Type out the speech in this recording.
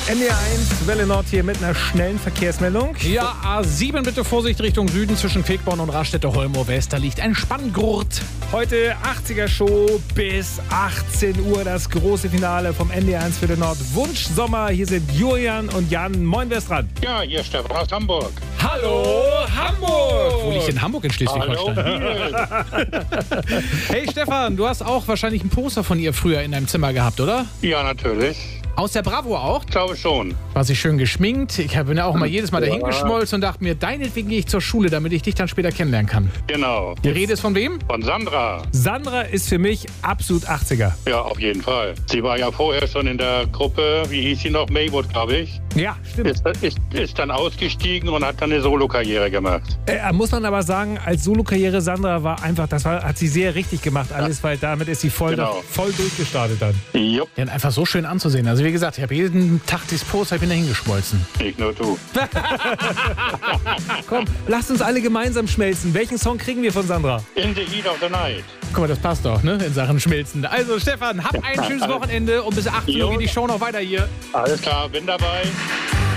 NDR1, Welle Nord hier mit einer schnellen Verkehrsmeldung. Ja, A7 bitte Vorsicht Richtung Süden zwischen Quickborn und Raststätte-Holmoor West. Da liegt ein Spanngurt. Heute 80er-Show bis 18 Uhr, das große Finale vom NDR1 Welle Nord Wunschsommer. Hier sind Julian und Jan. Moin, wer ist dran? Ja, hier ist Stefan aus Hamburg. Hallo, Hamburg! Wo liegt in Hamburg in Schleswig-Holstein? Hey Stefan, du hast auch wahrscheinlich ein Poster von ihr früher in deinem Zimmer gehabt, oder? Ja, natürlich. Aus der Bravo auch? Ich glaube schon. War sie schön geschminkt. Ich bin ja auch mal jedes Mal dahin geschmolzen und dachte mir, deinetwegen gehe ich zur Schule, damit ich dich dann später kennenlernen kann. Genau. Die Rede ist von wem? Von Sandra. Sandra ist für mich absolut 80er. Ja, auf jeden Fall. Sie war ja vorher schon in der Gruppe, wie hieß sie noch? Maywood, glaube ich. Ja, stimmt. Ist dann ausgestiegen und hat dann eine Solokarriere gemacht. Muss man aber sagen, als Solokarriere Sandra war einfach, hat sie sehr richtig gemacht alles, weil damit ist sie voll durchgestartet dann. Jupp. Ja, einfach so schön anzusehen. Also wie gesagt, ich habe jeden Tag dieses Poster, ich bin da hingeschmolzen. Nicht nur du. Komm, lasst uns alle gemeinsam schmelzen. Welchen Song kriegen wir von Sandra? In the Heat of the Night. Guck mal, das passt doch, ne? In Sachen Schmelzen. Also Stefan, hab ein schönes Wochenende und bis 18 Uhr geht die Show noch weiter hier. Alles klar, bin dabei.